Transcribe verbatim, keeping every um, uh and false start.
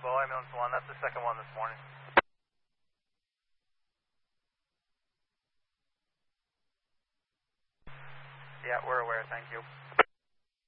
Bow Ambulance one, that's the second one this morning. Yeah, we're aware, thank you.